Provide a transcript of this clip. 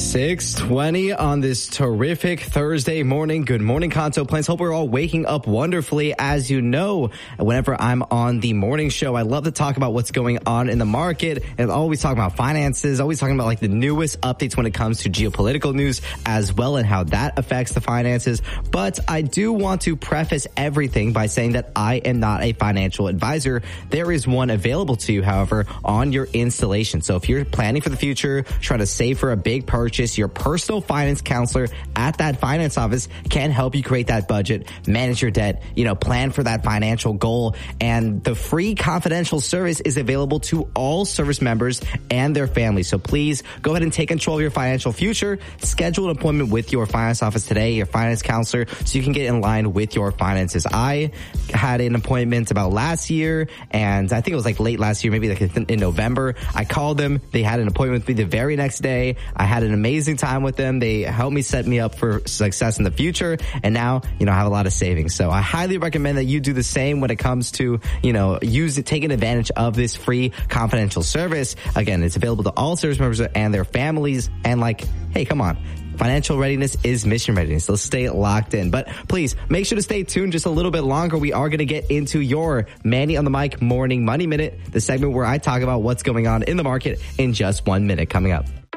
6:20 on this terrific Thursday morning. Good morning, Kanto Plains. Hope we're all waking up wonderfully. As you know, whenever I'm on the morning show, I love to talk about what's going on in the market and always talking about finances, always talking about like the newest updates when it comes to geopolitical news as well and how that affects the finances. But I do want to preface everything by saying that I am not a financial advisor. There is one available to you, however, on your installation. So if you're planning for the future, trying to save for a big purchase, your personal finance counselor at that finance office can help you create that budget, manage your debt, plan for that financial goal. And the free confidential service is available to all service members and their families. So please go ahead and take control of your financial future. Schedule an appointment with your finance office today, your finance counselor, so you can get in line with your finances. I had an appointment about last year, and I think it was like late last year, maybe like in November. I called them. They had an appointment with me the very next day. I had an amazing time with them. They helped me set me up for success in the future. And now, I have a lot of savings. So I highly recommend that you do the same when it comes to, taking advantage of this free confidential service. Again, it's available to all service members and their families. And hey, come on. Financial readiness is mission readiness. So stay locked in. But please make sure to stay tuned just a little bit longer. We are going to get into your Manny on the Mic Morning Money Minute, the segment where I talk about what's going on in the market in just 1 minute coming up.